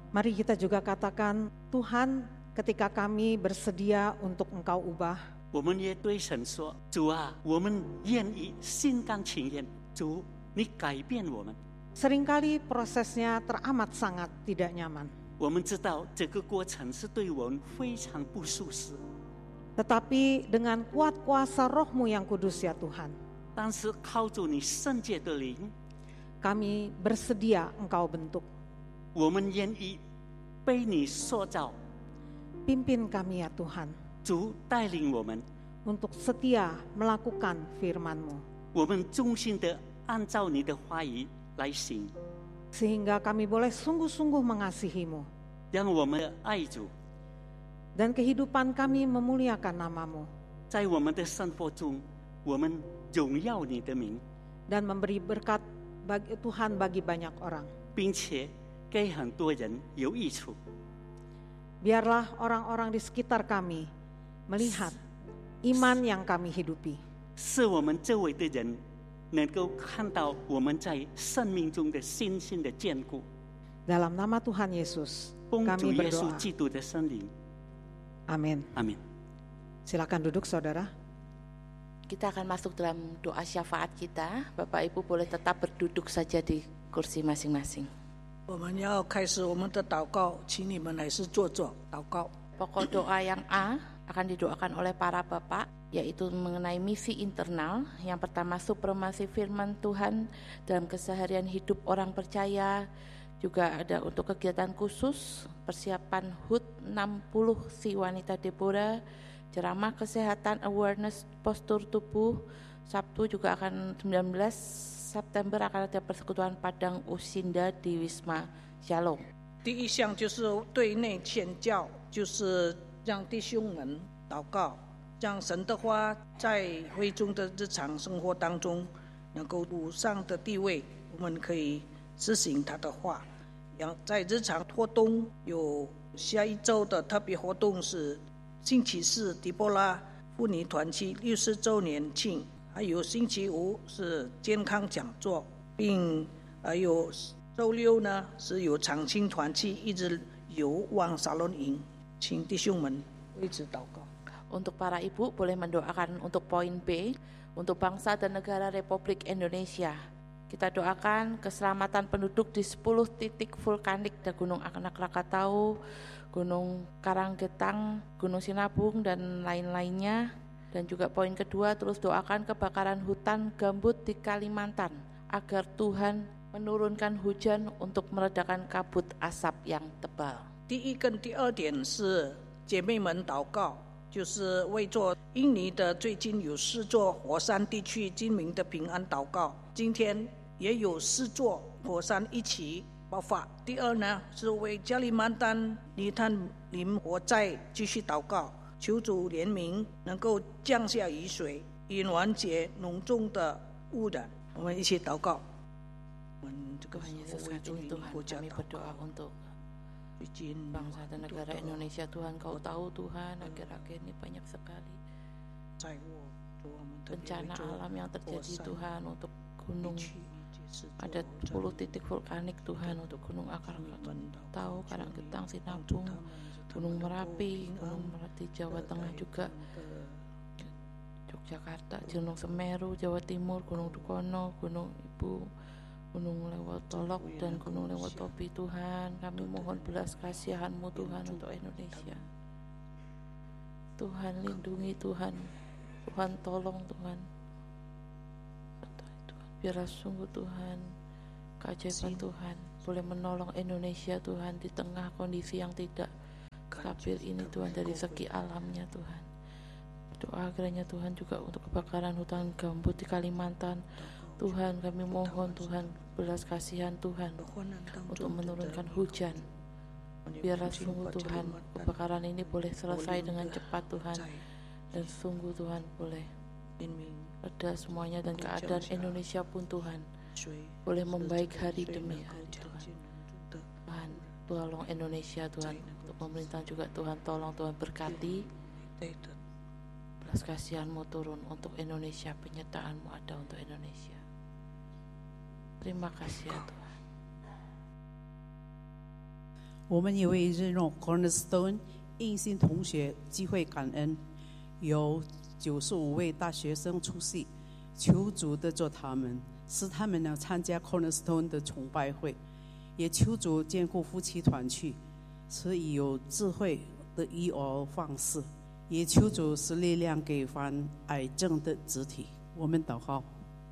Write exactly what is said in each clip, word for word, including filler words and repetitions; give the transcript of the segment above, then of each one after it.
Mari kita juga katakan, Tuhan, ketika kami bersedia untuk Engkau ubah, 我们也对神说：主啊，我们愿意心甘情愿，主，你改变我们。 seringkali prosesnya teramat sangat tidak nyaman. 我们知道这个过程是对我们非常不舒适， Tetapi dengan kuat kuasa Roh-Mu yang kudus ya Tuhan, 但是靠着你圣洁的灵， kami bersedia Engkau bentuk. 我们愿意被你塑造。 Pimpin kami ya Tuhan, 主带领我们， untuk setia melakukan firman-Mu, 我们忠心的按照你的话语来行， sehingga kami boleh sungguh-sungguh mengasihi-Mu, 让我们爱主， dan kehidupan kami memuliakan nama-Mu, 在我们的生活中，我们荣耀你的名， dan memberi berkat bagi Tuhan bagi banyak orang. 并且给很多人有益处。 Biarlah orang-orang di sekitar kami melihat iman yang kami hidupi. 是我们周围的人能够看到我们在生命中的信心的坚固。 Dalam nama Tuhan Yesus, 奉主 kami 耶稣 berdoa. 基督的圣灵， Amin. 阿门。 Silakan duduk saudara. Kita akan masuk dalam doa syafaat kita. Bapak Ibu boleh tetap berduduk saja di kursi masing-masing. 我们要开始我们的祷告，请你们还是坐着祷告。 Pokok doa yang A akan didoakan oleh para bapak, yaitu mengenai misi internal. Yang pertama, supremasi firman Tuhan dalam keseharian hidup orang percaya. Juga ada untuk kegiatan khusus, persiapan H U T enam puluh si wanita Deborah, ceramah kesehatan awareness postur tubuh. Sabtu juga akan sembilan belas September akan ada persekutuan Padang Usinda di Wisma Shalom. 第一项就是对内宣教，就是让弟兄们祷告，让神的话在会中的日常生活当中能够补上的地位，我们可以执行他的话。然后在日常活动有下一周的特别活动是星期四迪波拉妇女团契六十周年庆，还有星期五是健康讲座，并还有周六呢是有长青团契一直游往沙龙营，请弟兄们为此祷告。 Untuk para ibu boleh mendoakan untuk poin B, untuk bangsa dan negara Republik Indonesia. Kita doakan keselamatan penduduk di sepuluh titik vulkanik di Gunung Anak Krakatau, Gunung Karanggetang, Gunung Sinabung dan lain-lainnya. Dan juga poin kedua, terus doakan kebakaran hutan gambut di Kalimantan agar Tuhan menurunkan hujan untuk meredakan kabut asap yang tebal. 第一跟第二点是姐妹们祷告，就是为做印尼的最近有四座火山地区居民的平安祷告。今天也有四座火山一起爆发。第二呢，是为加里曼丹泥炭林火灾继续祷告，求主怜悯，能够降下雨水，以完结浓重的污染。我们一起祷告。我们这个 Tuhan Yesus 为 saat 主 ini 印尼 Tuhan 国家 kami 祷 berdoa 告。 untuk 最近 bangsa dan negara Indonesia. Tuhan Kau tahu Tuhan, akhir-akhir ini banyak sekali 在我主我们特别 bencana 为做 alam yang terjadi 火山 Tuhan untuk 地 gunung. 区解释做 Ada 火山 sepuluh titik vulkanik Tuhan untuk Gunung Krakatau, Karanggetang, Sinabung, Gunung Merapi, Gunung Merapi Jawa Tengah juga, Yogyakarta, Gunung Semeru Jawa Timur, Gunung Dukono, Gunung Ibu, Gunung Lewotolok dan Gunung Lewotopi. Tuhan, kami mohon belas kasihan-Mu Tuhan untuk Indonesia. Tuhan lindungi Tuhan, Tuhan tolong Tuhan. Biarlah sungguh Tuhan, keajaiban Tuhan boleh menolong Indonesia Tuhan di tengah kondisi yang tidak stabil ini Tuhan, dari segi alamnya Tuhan. Doa kiranya Tuhan juga untuk kebakaran hutan gambut di Kalimantan. Tuhan, kami mohon Tuhan belas kasihan Tuhan untuk menurunkan hujan. Biarlah sungguh Tuhan kebakaran ini boleh selesai dengan cepat Tuhan, dan sungguh Tuhan boleh reda semuanya, dan keadaan Indonesia pun Tuhan boleh membaik hari demi hari Tuhan. Tuhan tolong Indonesia Tuhan, untuk pemerintahan juga Tuhan tolong, Tuhan berkati. Belas kasihan-Mu turun untuk Indonesia, penyertaan-Mu ada untuk Indonesia. Terima kasih ya Tuhan. 我们也为日诺 Cornerstone 应信同学聚会感恩，有九十五位大学生出席，求主得着他们，使他们能参加 Cornerstone 的崇拜会，也求主兼顾夫妻团聚，使以有智慧的育儿方式，也求主使力量给患癌症的肢体。我们祷告。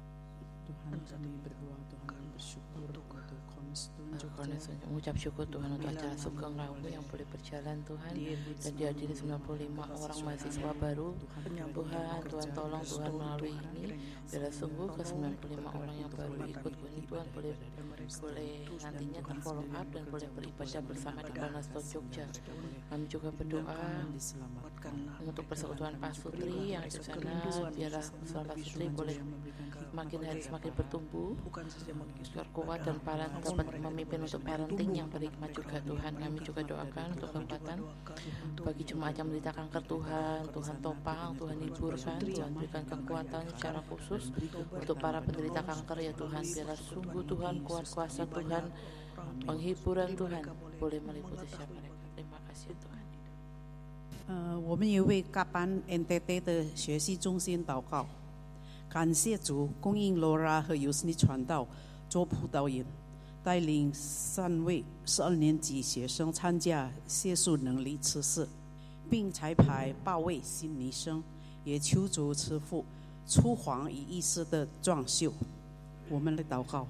mengucap syukur Tuhan untuk acara Sugeng Rawu yang boleh berjalan Tuhan, dan dihadiri sembilan puluh lima orang mahasiswa baru. Tuhan, Tuhan tolong Tuhan melalui ini, biarlah sungguh ke sembilan puluh lima orang yang baru ikut ini Tuhan boleh boleh nantinya terfollow up dan boleh beribadah bersama di Cornerstone Jogja. Kami juga berdoa untuk persekutuan Pak Sutri yang di sana, biarlah Pak Sutri boleh makin hari semakin bertumbuh, kuat dan parent, dapat memimpin untuk parenting yang berhikmat juga Tuhan. Kami juga doakan untuk kekuatan bagi jemaat yang menderita kanker Tuhan, Tuhan topang, Tuhan hiburkan, Tuhan berikan kekuatan secara khusus untuk para penderita kanker ya Tuhan. Biarlah sungguh Tuhan kuat kuasa Tuhan, penghiburan Tuhan boleh meliputi siapa mereka. Terima kasih Tuhan. 呃，我们也为嘎班 N T T 的学习中心祷告，感谢主供应 Laura 和尤斯尼传道做辅导员，带领三位十二年级学生参加学术能力测试，并彩排八位新女生，也求主赐福出黄与意识的装修。我们来祷告。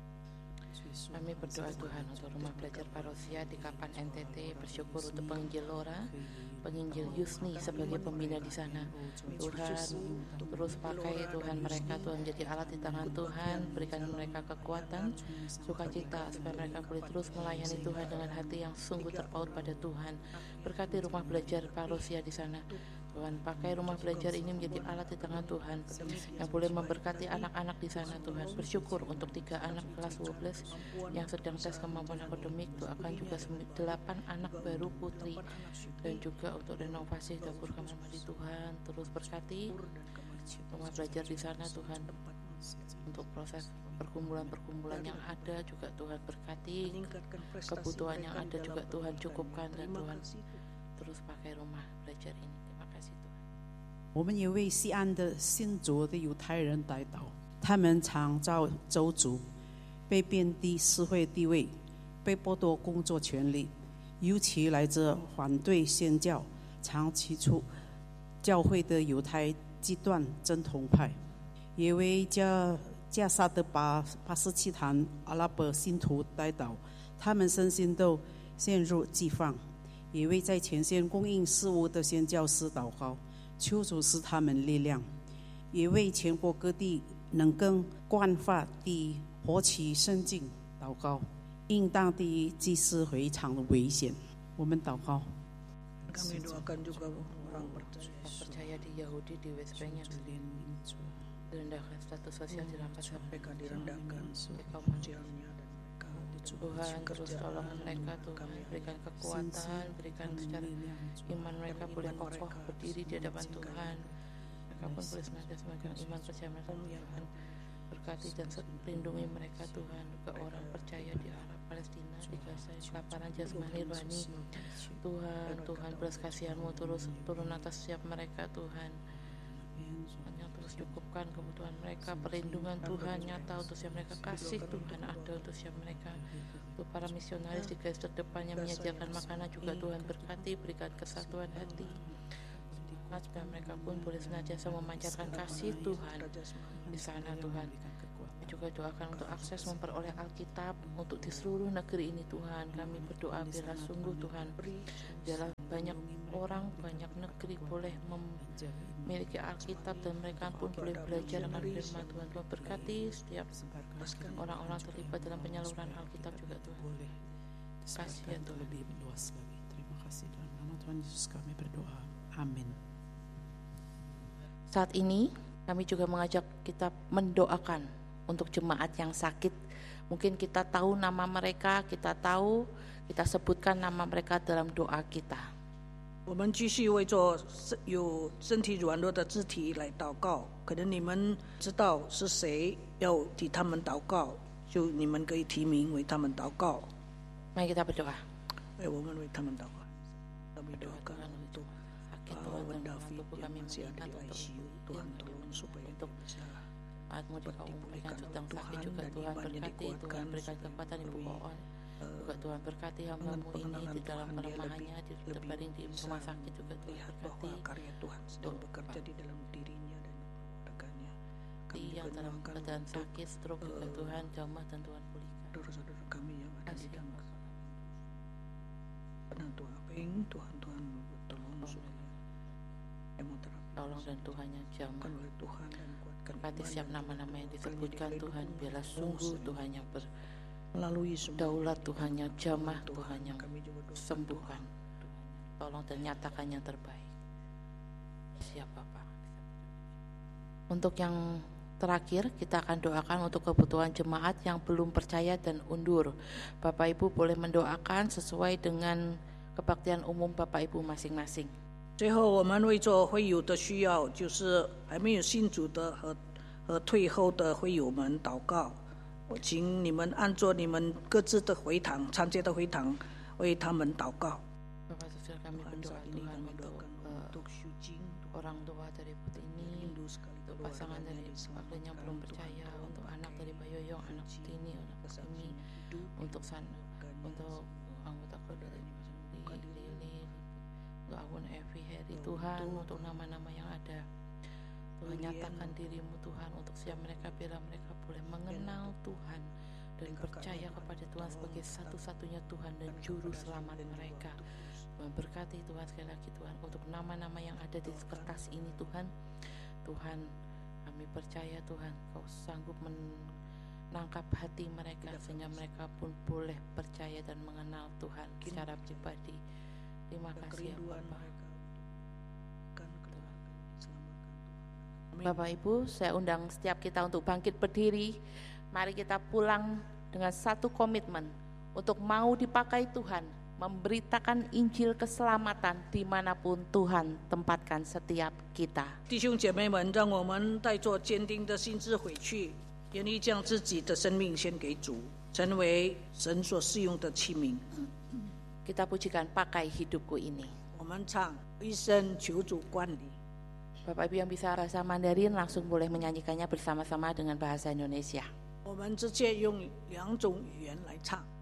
Kami berdoa Tuhan untuk rumah belajar Parosia di Kapan N T T, bersyukur untuk penginjil Laura, penginjil Yusni sebagai pembina di sana. Tuhan terus pakai Tuhan mereka, Tuhan jadi alat di tangan Tuhan, berikan mereka kekuatan, sukacita supaya mereka boleh terus melayani Tuhan dengan hati yang sungguh terpaut pada Tuhan. Berkati rumah belajar Parosia di sana. Tuhan, pakai rumah belajar ini menjadi alat di tangan Tuhan yang boleh memberkati anak-anak di sana Tuhan. Bersyukur untuk tiga anak kelas dua belas yang sedang tes kemampuan akademik, doakan juga delapan anak baru putri, dan juga untuk renovasi dapur kamar mandi Tuhan. Terus berkati rumah belajar di sana Tuhan, untuk proses pergumulan-pergumulan yang ada juga Tuhan berkati, kebutuhan yang ada juga Tuhan cukupkan, dan Tuhan terus pakai rumah belajar ini. 我们也为西安的信主的犹太人代祷，他们常遭咒诅，被贬低社会地位，被剥夺工作权利，尤其来自反对宣教、常起初教会的犹太极端正统派，也为加加沙的巴巴斯奇坦阿拉伯信徒代祷，他们身心都陷入饥荒，也为在前线供应事物的宣教师祷告。 求主使他们力量，也为全国各地能更惯发地活起圣经祷告，因当地祭祀非常的危险。我们祷告。 Kami doakan juga orang percaya di Yahudi di West Bank yang direndahkan status sosial dirangkat sampai direndahkan kaum sosialnya. Tuhan terus tolong mereka, Tuhan berikan kekuatan, berikan secara iman mereka boleh kokoh berdiri di hadapan Tuhan. Mereka pun boleh senantiasa memegang iman percaya mereka Tuhan. Berkati dan lindungi mereka Tuhan, juga orang percaya di Arab Palestina, di Gaza, kelaparan jasmani rohani. Tuhan, Tuhan belas kasihan-Mu terus turun atas setiap mereka Tuhan. Hanya terus cukupkan kebutuhan mereka, perlindungan Tuhan nyata untuk siapa mereka, kasih Tuhan ada untuk siapa mereka. Untuk para misionaris di garis terdepan yang menyediakan makanan juga Tuhan berkati, berikan kesatuan hati. Supaya mereka pun boleh senantiasa memancarkan kasih Tuhan di sana Tuhan. Kami juga doakan untuk akses memperoleh Alkitab untuk di seluruh negeri ini Tuhan. Kami berdoa biarlah sungguh Tuhan, biarlah banyak orang, banyak negeri boleh memiliki Alkitab dan mereka pun boleh belajar dengan firman Tuhan. Tuhan berkati setiap orang-orang terlibat dalam penyaluran Alkitab juga Tuhan. Kasih ya Tuhan. Terima kasih dalam nama Tuhan Yesus kami berdoa. Amin. Saat ini kami juga mengajak kita mendoakan untuk jemaat yang sakit. Mungkin kita tahu nama mereka, kita tahu, kita sebutkan nama mereka dalam doa kita. 我们继续为做有身体软弱的肢体来祷告。可能你们知道是谁要替他们祷告，就你们可以提名为他们祷告。 Mari kita berdoa. 哎，我们为他们祷告。kami doakan untuk uh, David yang masih ada di I C U, Tuhan tolong supaya dia bisa Atmu dipulihkan sedang sakit juga Tuhan berkati, Tuhan berikan kekuatan Ibu Oon. Juga Tuhan berkati hamba-Mu ini di dalam kelemahannya, di terbaring di rumah sakit juga Tuhan berkati. Karya Tuhan sedang bekerja di dalam dirinya dan keluarganya. Yang dalam keadaan sakit, stroke juga Tuhan jamah dan Tuhan pulihkan. Saudara-saudara kami yang ada di dalam Tuhan Tuhan Tuhan tolong supaya kemoterapi tolong dan Tuhan yang jamah oleh Tuhan dan kuatkan berkati setiap nama-nama yang disebutkan Tuhan, biarlah sungguh Tuhan yang melalui berdaulat, Tuhan yang jamah, Tuhan yang sembuhkan, tolong dan nyatakan yang terbaik. Siapa Pak? Untuk yang terakhir kita akan doakan untuk kebutuhan jemaat yang belum percaya dan undur. Bapak Ibu boleh mendoakan sesuai dengan kebaktian umum Bapak Ibu masing-masing. 最后我们为做会友的需要，就是还没有信主的和和退后的会友们祷告。我请你们按照你们各自的会堂参加的会堂为他们祷告。 Bapak Saudara kami berdoa Tuhan untuk uh, orang tua dari Putri ini, untuk pasangan dari Pak yang belum percaya, untuk anak dari Pak Yoyong, anak Tini, anak Tini, untuk sana, untuk anggota keluarga dari Lili, untuk Awun Evi, Heri, Tuhan, untuk nama-nama yang ada. Tuhan nyatakan dirimu Tuhan untuk siap mereka, biar mereka boleh mengenal Tuhan dan percaya kepada Tuhan sebagai satu-satunya Tuhan dan Juru Selamat mereka. Memberkati Tuhan sekali lagi Tuhan untuk nama-nama yang ada di kertas ini Tuhan. Tuhan kami percaya Tuhan Kau sanggup menangkap hati mereka sehingga mereka pun boleh percaya dan mengenal Tuhan secara pribadi. Terima kasih ya Bapak. Bapak Ibu, saya undang setiap kita untuk bangkit berdiri. Mari kita pulang dengan satu komitmen untuk mau dipakai Tuhan, memberitakan Injil keselamatan dimanapun Tuhan tempatkan setiap kita. 弟兄姐妹们，让我们带着坚定的心志回去，愿意将自己的生命献给主，成为神所使用的器皿。 Kita pujikan pakai hidupku ini. 我们唱一生求主管理。 Bapak Ibu yang bisa bahasa Mandarin langsung boleh menyanyikannya bersama-sama dengan bahasa Indonesia. 我们直接用两种语言来唱。